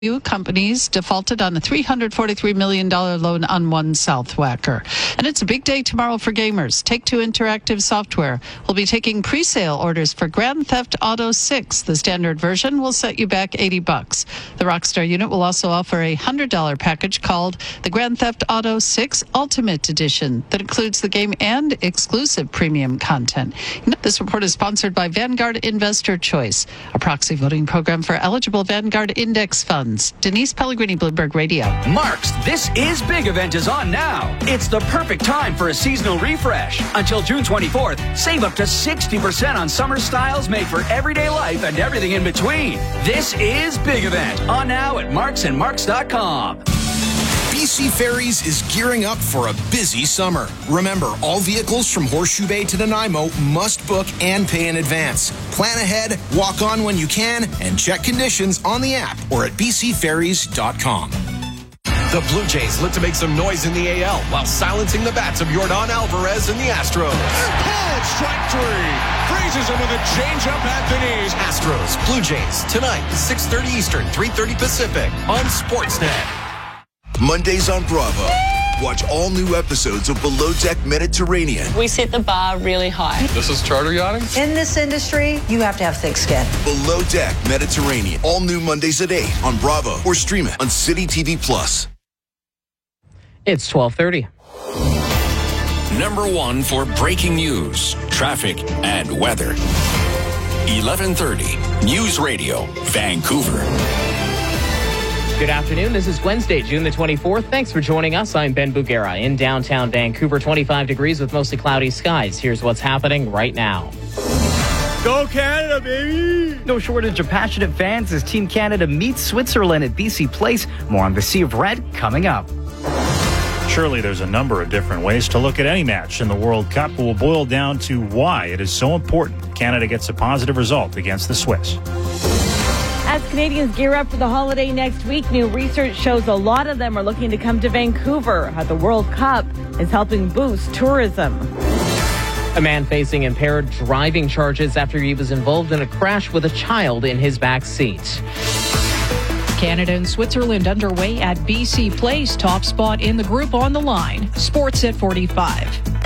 Few companies defaulted on a $343 million loan on One South Wacker. And it's a big day tomorrow for gamers. Take-Two Interactive Software will be taking pre-sale orders for Grand Theft Auto 6. The standard version will set you back $80. The Rockstar unit will also offer a $100 package called the Grand Theft Auto 6 Ultimate Edition that includes the game and exclusive premium content. This report is sponsored by Vanguard Investor Choice, a proxy voting program for eligible Vanguard Index funds. Denise Pellegrini, Bloomberg Radio. Mark's This Is Big event is on now. It's the perfect time for a seasonal refresh. Until June 24th, save up to 60% on summer styles made for everyday life and everything in between. This is Big event on now at marksandmarks.com. BC Ferries is gearing up for a busy summer. Remember, all vehicles from Horseshoe Bay to Nanaimo must book and pay in advance. Plan ahead, walk on when you can, and check conditions on the app or at bcferries.com. The Blue Jays look to make some noise in the AL while silencing the bats of Yordan Alvarez and the Astros. Called strike three. Freezes him with a changeup at the knees. Astros, Blue Jays, tonight, 6:30 Eastern, 3:30 Pacific on Sportsnet. Mondays on Bravo. Watch all new episodes of Below Deck Mediterranean. We set the bar really high. This is charter yachting? In this industry, you have to have thick skin. Below Deck Mediterranean. All new Mondays at 8 on Bravo or stream it on City TV Plus. It's 12:30. Number one for breaking news, traffic, and weather. 1130 News Radio, Vancouver. Good afternoon. This is Wednesday, June the 24th. Thanks for joining us. I'm Ben Bugera in downtown Vancouver. 25 degrees with mostly cloudy skies. Here's what's happening right now. Go Canada, baby! No shortage of passionate fans as Team Canada meets Switzerland at BC Place. More on the Sea of Red coming up. Surely there's a number of different ways to look at any match in the World Cup. It will boil down to why it is so important Canada gets a positive result against the Swiss. As Canadians gear up for the holiday next week, new research shows a lot of them are looking to come to Vancouver. How the World Cup is helping boost tourism. A man facing impaired driving charges after he was involved in a crash with a child in his back seat. Canada and Switzerland underway at BC Place. Top spot in the group on the line. Sports at 45.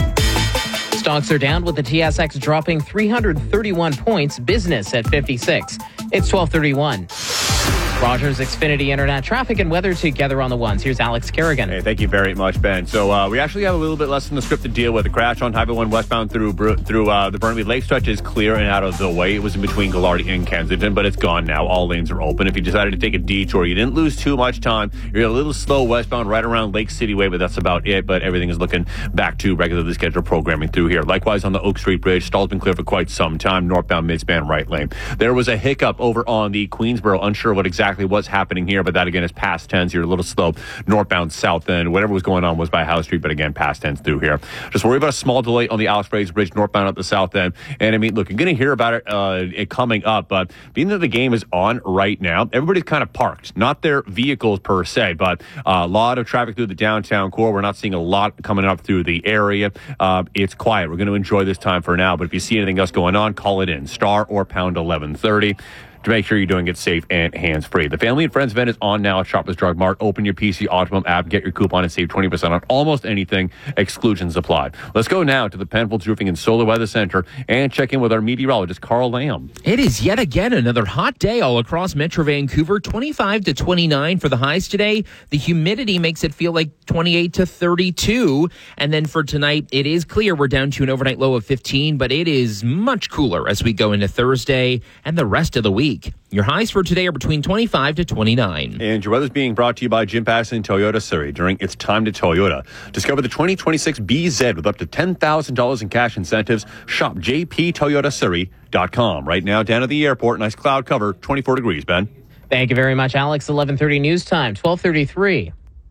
Stocks are down with the TSX dropping 331 points. Business at 56. It's 12:31. Rogers Xfinity Internet traffic and weather together on the ones. Here's Alex Kerrigan. Hey, thank you very much, Ben. So we actually have a little bit less than the script to deal with. The crash on Highway 1 westbound through the Burnaby Lake stretch is clear and out of the way. It was in between Gallardi and Kensington, but it's gone now. All lanes are open. If you decided to take a detour, you didn't lose too much time. You're a little slow westbound right around Lake City Way, but that's about it. But everything is looking back to regularly scheduled programming through here. Likewise on the Oak Street Bridge, stall's been clear for quite some time. Northbound midspan right lane. There was a hiccup over on the Queensboro. Unsure what exactly was happening here, but that again is past tense. You're a little slow northbound south end. Whatever was going on was by House Street, but again, past tense through here. Just worry about a small delay on the Alex Fraser Bridge northbound at the south end. And I mean, look, you're going to hear about it coming up, but being that the game is on right now, everybody's kind of parked. Not their vehicles per se, but a lot of traffic through the downtown core. We're not seeing a lot coming up through the area. It's quiet. We're going to enjoy this time for now, but if you see anything else going on, call it in. Star or pound 1130. To make sure you're doing it safe and hands-free. The Family and Friends event is on now at Shoppers Drug Mart. Open your PC Optimum app, get your coupon, and save 20% on almost anything. Exclusions apply. Let's go now to the Penfolds Roofing and Solar Weather Center and check in with our meteorologist, Carl Lamb. It is yet again another hot day all across Metro Vancouver. 25 to 29 for the highs today. The humidity makes it feel like 28 to 32. And then for tonight, it is clear. We're down to an overnight low of 15, but it is much cooler as we go into Thursday and the rest of the week. Your highs for today are between 25 to 29. And your weather's being brought to you by Jim Paxton Toyota Surrey during It's Time to Toyota. Discover the 2026 BZ with up to $10,000 in cash incentives. Shop jptoyotasurrey.com. Right now, down at the airport, nice cloud cover, 24 degrees, Ben. Thank you very much, Alex. 11:30 news time, 12:33.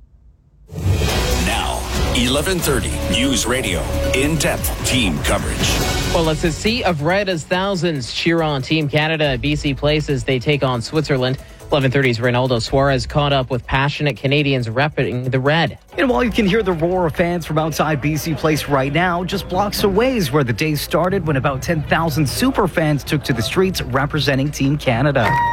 Now, 11:30 News Radio. In-depth team coverage. Well, it's a sea of red as thousands cheer on Team Canada at BC Place as they take on Switzerland. 11:30's Reynaldo Suarez caught up with passionate Canadians repping the red. And while you can hear the roar of fans from outside BC Place right now, just blocks away is where the day started when about 10,000 super fans took to the streets representing Team Canada.